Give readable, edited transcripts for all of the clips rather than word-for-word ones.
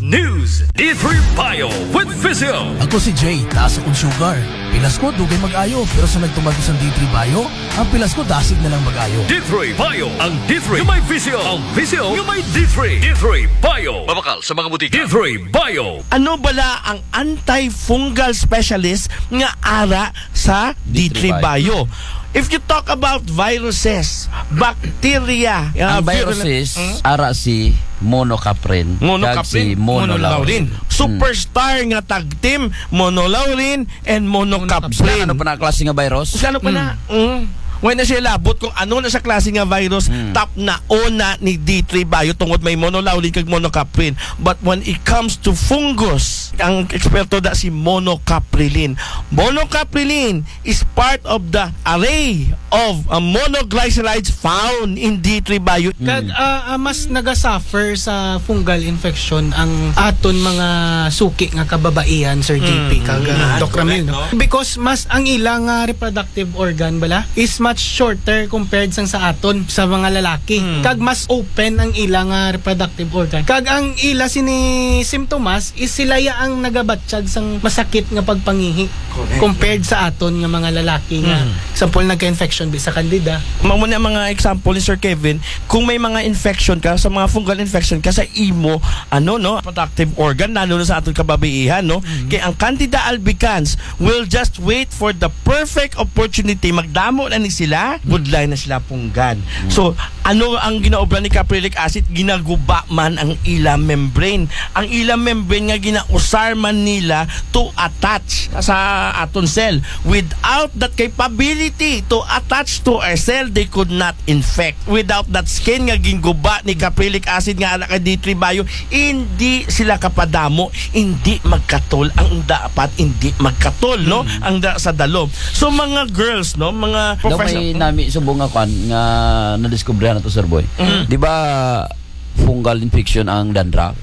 News, D3 Bio with Vizio. Ako si Jay, taas akong sugar. Pilas ko, dugay mag-ayo. Pero sa nagtumag sa D3 Bio, ang pilas ko, dasig na lang mag-ayo. D3 Bio, ang D3 yung may Vizio. Ang Vizio yung may D3. D3 Bio. Mabakal sa mga butika. D3 Bio. Ano bala ang antifungal specialist nga ara sa D3 Bio? If you talk about viruses, bacteria, ang viruses, ara si monocaprin, si monolaurin. Superstar nga tag team, monolaurin and monocaprin. Ano pa na klase nga virus? Ano pa na? When na siya labot kung ano na sa klase nga virus, top na una ni D3 Bio tungod may monolaurin kag monocaprin. But when it comes to fungus, ang eksperto da si monocaprilin. Monocaprilin is part of the array of monoglycerides found in D3 Bio. Kag mas nagasuffer sa fungal infection ang aton mga suki nga kababaihan, Sir JP, kag Doc Ramil, no? Because mas ang ilang reproductive organ bala is much shorter compared sa aton sa mga lalaki. Kag mas open ang ilang reproductive organ. Kag ang ila sini symptoms is sila ya ang nagabatsyag sang masakit nga pagpangihi compared sa aton nga mga lalaki nga example nagka-infection sa candida. Mamuna mga example ni Sir Kevin, kung may mga infection ka sa mga fungal infection ka sa imo reproductive organ lalo na sa aton kababaihan, no? Kaya ang Candida albicans will just wait for the perfect opportunity, magdamo na ni sila, budlay na sila punggan. So, ano ang ginaobra ni caprylic acid? Ginaguba man ang ila membrane. Ang ila membrane nga ginausar man nila to attach sa aton cell. Without that capability to attach to our cell, they could not infect. Without that skin nga ginguba ni caprylic acid nga anak D3 Bio, hindi sila kapadamo, hindi magkatol ang dapat, hindi magkatol, no? Ang sa dalom. So mga girls, no, mga May nami subong nga kan nga nadiskubrihan nato, Sir Boy. Di ba fungal infection ang dandruff?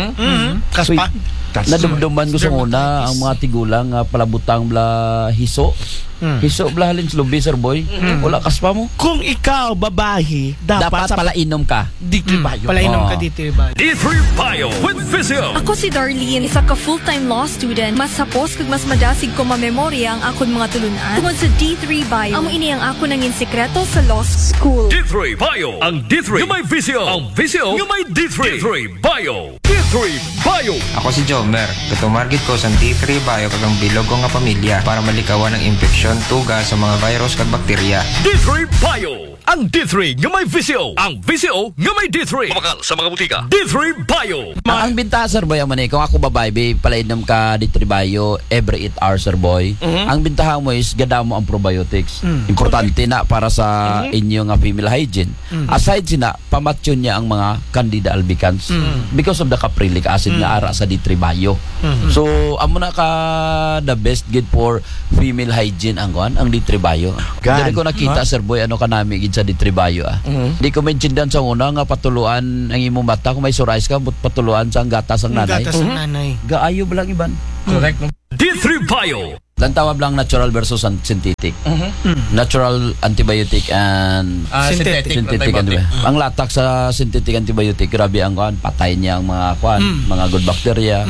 Kaspa? Nadumduman ko sa una ang mga tigulang palabutang bla hiso. Hiso bla halin sa lubi, Sir Boy. Wala kaspa mo. Kung ikaw babae, dapat palainom ka. D3 Bio. Palainom ka D3 Bio. D3 Bio with Vizio. Ako si Darlene, isa ka full-time law student. Mas sapos kag mas madasig ko mamemorya ang akon mga tulunan. Tungod sa D3 Bio, amo ini ang ako nangin sekreto sa law school. D3 Bio, ang D3 yung may Vizio. Ang Vizio yung may D3. D3 Bio. D3 Bio. Ako si Jomer. Katumargit ko sa D3 Bio kagang bilog ko nga pamilya para malikawan ang infeksyon, tuga sa mga virus kag bakterya. D3 Bio. Ang D3 nga may Vizio. Ang Vizio nga may D3. Mabakal sa mga butika. D3 Bio. Ang bintaha, Sir Boy, amon kung ako babae, palainom ka D3 Bio every 8 hours, Sir Boy. Ang bintaha mo is gada mo ang probiotics. Importante na para sa inyong female hygiene. Aside sina, pamatyon niya ang mga Candida albicans because of the caprylic acid nga ara sa D3 Bio. So, amo na ka the best good for female hygiene ang D3 Bio. Dili ko nakita, Sir Boy, ano ka nami gid sa D3 Bio. Di ko maintindihan sa una nga patuluan ang imong mata kung may psoriasis ka, patuluan sa gatas ang nanay. Gatas ang nanay. Gaayo ba lang iban? Correct. D3 Bio. Lang tawag lang natural versus synthetic. Natural antibiotic and Synthetic antibiotic. Ang latak sa synthetic antibiotic, grabe ang patay niya ang mga mga good bacteria,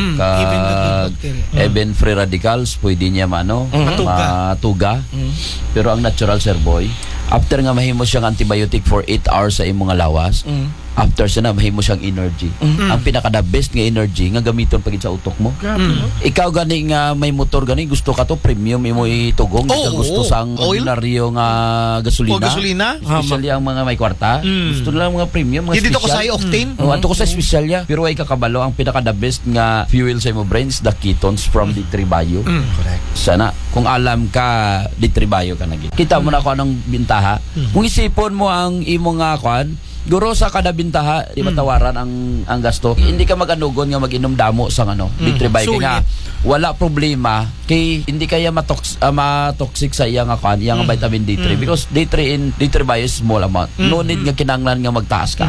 even free radicals, pwede niya matuga. Pero ang natural, Sir Boy, after nga mahimo siyang antibiotic for 8 hours sa imong lawas, after siya na mahimo siyang energy. Ang pinaka-the best nga energy nga gamiton pagid sa utok mo. Ikaw gani nga may motor gani, gusto ka to premium imo itugong, ka gusto sang ordinaryo nga gasolina. Especially ang mga may kwarta. Gusto lang mga premium, mga Dito special. ko sa octane. Ato ko sa special ya. Pero ay kakabalo, ang pinaka-the best nga fuel sa imo brains, the ketones from D3 Bio. Correct. Sana kung alam ka D3 Bio ka naging. Kita mo na ko anong bintaha. Kung isipon mo ang imo nga guro sa kada bintaha, di matawaran ang gasto. Hindi ka mag-anugon nga mag-inom damo sa D3 Bio nga wala problema kay hindi kaya matoxic sa iyang iyang vitamin D3 because D3 Bio is small amount. No need nga kinanglan nga magtaas ka.